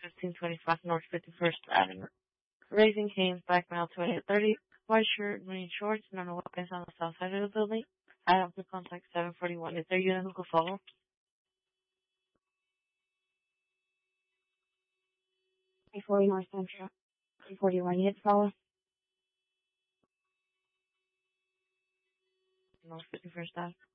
1525 North 51st Avenue. Raising Cane's, black male, 2830, white shirt, green shorts, none of weapons on the south side of the building. I have to contact 741. Is there a unit who could follow? 340 North Central. 341 unit follow. North 51st Ave.